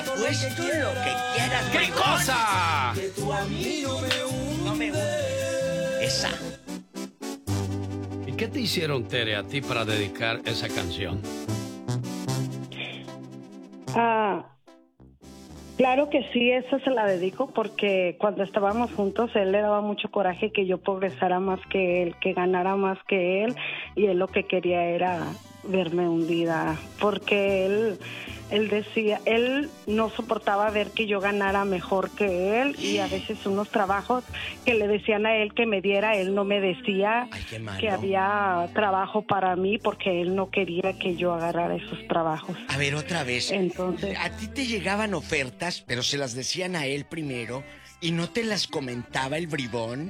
apuesto lo que quieras. ¿Qué cosa? No me hunde. Esa. ¿Y qué te hicieron, Tere, a ti para dedicar esa canción? Claro que sí, esa se la dedico porque cuando estábamos juntos él le daba mucho coraje que yo progresara más que él, que ganara más que él, y él lo que quería era verme hundida, porque él decía, él no soportaba ver que yo ganara mejor que él, y a veces unos trabajos que le decían a él que me diera, él no me decía. Ay, qué malo. Que había trabajo para mí porque él no quería que yo agarrara esos trabajos. A ver, otra vez. Entonces, A ti te llegaban ofertas, pero se las decían a él primero y no te las comentaba el bribón.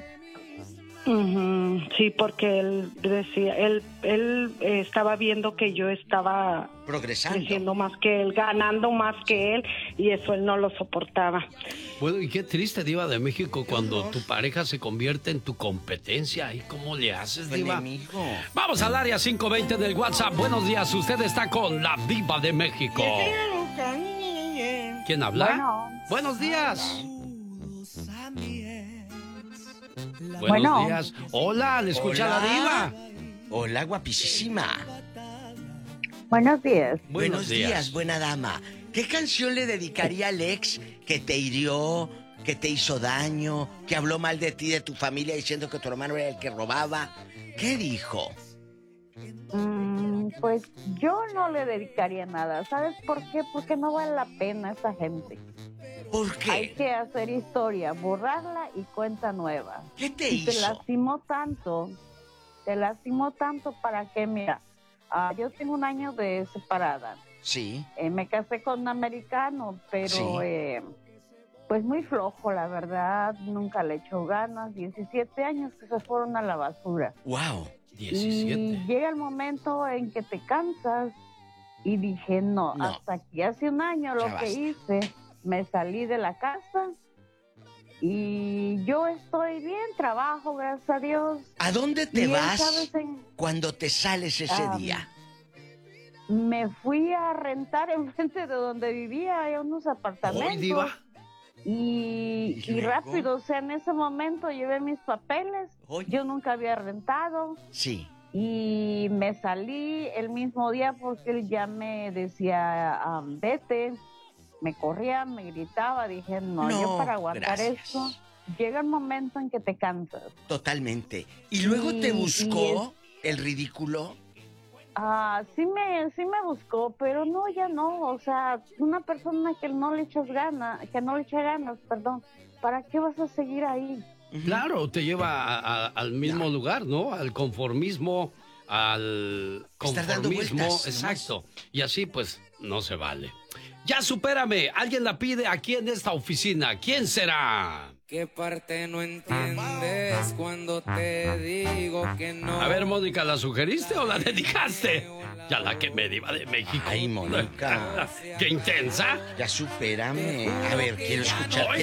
sí, porque él decía, él estaba viendo que yo estaba Progresando. creciendo más que él, ganando más que él, y eso él no lo soportaba. Bueno, y qué triste, Diva de México, cuando tu pareja se convierte en tu competencia. ¿Y cómo le haces, Tu Diva? enemigo. Vamos al área 520 del WhatsApp. Buenos días, usted está con la Diva de México. ¿Quién habla? Bueno. Buenos días. Buenos Bueno. días. Hola, ¿le escucha Hola. la Diva? Hola, guapísima. Buenos días. Buenos días, buena dama. ¿Qué canción le dedicaría al ex que te hirió, que te hizo daño, que habló mal de ti, de tu familia, diciendo que tu hermano era el que robaba? ¿Qué dijo? Pues yo no le dedicaría nada. ¿Sabes por qué? Porque no vale la pena esa gente. ¿Por Hay qué? que hacer historia, borrarla y cuenta nueva. ¿Qué te Y te hizo? lastimó tanto para que, mira, yo tengo 1 año de separada. Sí. Me casé con un americano, pero Sí. pues muy flojo, la verdad, nunca le echó ganas, 17 años que se fueron a la basura. Wow. 17. Y llega el momento en que te cansas y dije, no, No. hasta aquí. Hace 1 año lo Ya que basta. hice, me salí de la casa y yo estoy bien, trabajo, gracias a Dios. ¿A dónde te Y él, vas ¿sabes? cuando te sales ese día? Me fui a rentar enfrente de donde vivía, hay unos apartamentos. Hoy, Diva. Y luego? rápido, o sea, en ese momento llevé mis papeles. Oye. Yo nunca había rentado. Sí. Y me salí el mismo día porque él ya me decía, vete. Me corría, me gritaba. Dije, no, yo para aguantar gracias. esto, llega el momento en que te cansas. Totalmente. ¿Y luego te buscó el ridículo? Sí me buscó, pero no, ya no. O sea, una persona que no le echas ganas, perdón, ¿para qué vas a seguir ahí? Claro, te lleva al mismo lugar, ¿no? Al conformismo, al Estar dando conformismo, vueltas, exacto. Y así, pues, no se vale. Ya supérame, alguien la pide aquí en esta oficina. ¿Quién será? ¿Qué parte no entiendes cuando te digo que no? A ver, Mónica, ¿la sugeriste o la dedicaste? Ya la que me Diva de México. Ay, Mónica. ¡Qué intensa! Ya supérame. A ver, quiero escucharte.